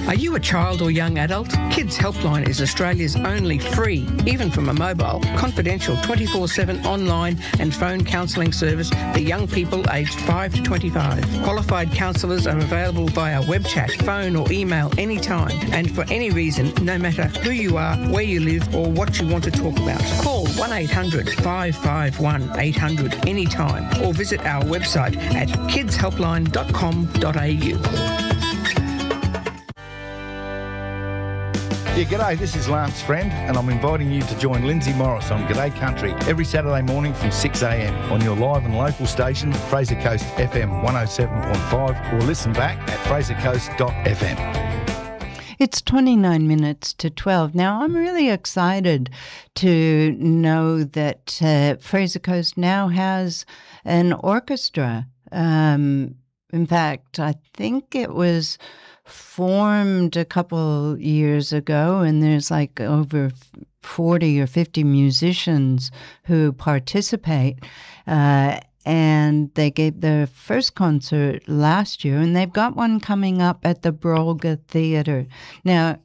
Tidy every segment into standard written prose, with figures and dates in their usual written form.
Are you a child or young adult? Kids Helpline is Australia's only free, even from a mobile, confidential 24/7 online and phone counselling service for young people aged 5 to 25. Qualified counsellors are available via web chat, phone or email anytime and for any reason, no matter who you are, where you live or what you want to talk about. Call 1800 551 800 anytime or visit our website at kidshelpline.com.au. Yeah, g'day, this is Lance Friend, and I'm inviting you to join Lindsay Morris on G'day Country every Saturday morning from 6 a.m. on your live and local station, Fraser Coast FM 107.5, or listen back at frasercoast.fm. It's 29 minutes to 12. Now, I'm really excited to know that Fraser Coast now has an orchestra. In fact, I think it was formed a couple years ago, and there's like over 40 or 50 musicians who participate. And they gave their first concert last year, and they've got one coming up at the Brolga Theatre. Now,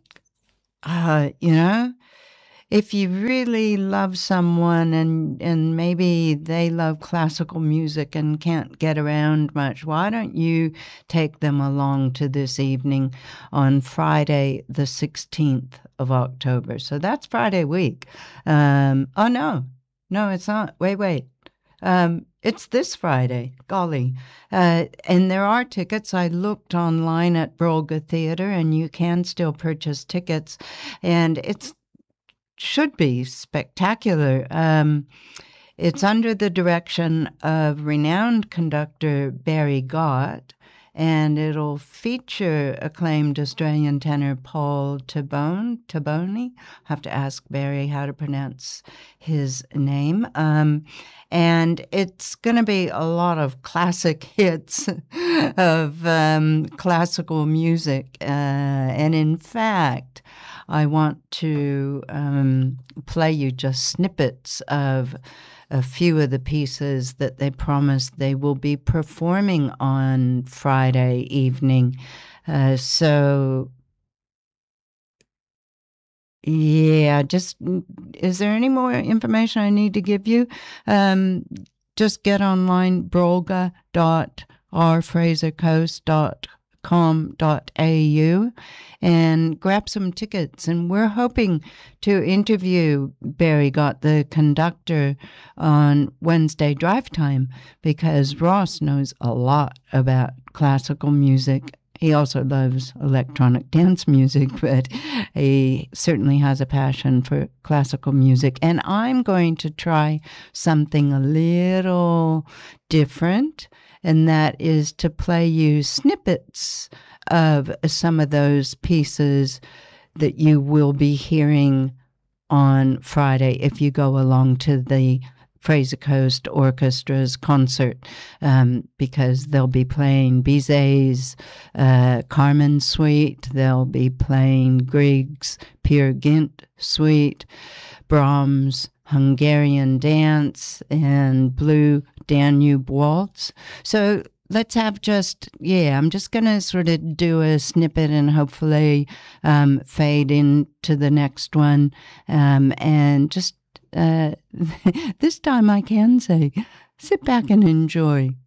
if you really love someone and maybe they love classical music and can't get around much, why don't you take them along to this evening on Friday, the 16th of October? So that's Friday week. No, it's not. Wait. It's this Friday, golly. And there are tickets. I looked online at Brolga Theatre, and you can still purchase tickets. And it should be spectacular. It's under the direction of renowned conductor Barry Gott, and it'll feature acclaimed Australian tenor Paul Taboni. I have to ask Barry how to pronounce his name. And it's going to be a lot of classic hits of classical music. And in fact, I want to play you just snippets of a few of the pieces that they promised they will be performing on Friday evening. So, yeah, is there any more information I need to give you? Just get online, brolga.rfrasercoast.com.au and grab some tickets. And we're hoping to interview Barry Gott, the conductor, on Wednesday drive time, because Ross knows a lot about classical music. He also loves electronic dance music, but he certainly has a passion for classical music. And I'm going to try something a little different, and that is to play you snippets of some of those pieces that you will be hearing on Friday if you go along to the Fraser Coast Orchestra's concert, because they'll be playing Bizet's Carmen Suite, they'll be playing Grieg's Peer Gynt Suite, Brahms' Hungarian Dance, and Blue Danube Waltz. So let's have I'm just going to sort of do a snippet and hopefully fade into the next one. And just this time I can say, sit back and enjoy.